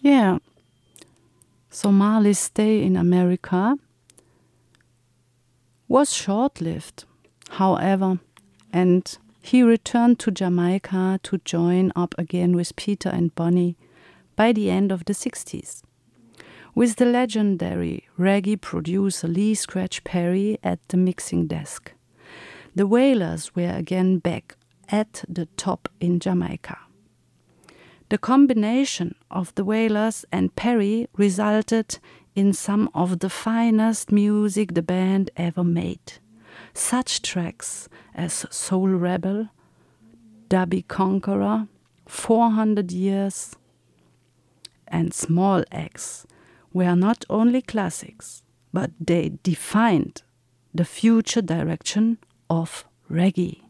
Yeah. So Marley's stay in America was short-lived, however, and he returned to Jamaica to join up again with Peter and Bonnie by the end of the 60s. With the legendary reggae producer Lee Scratch Perry at the mixing desk. The Wailers were again back at the top in Jamaica. The combination of the Wailers and Perry resulted in some of the finest music the band ever made. Such tracks as Soul Rebel, Dubby Conqueror, 400 Years, and Small Axe were not only classics, but they defined the future direction of reggae.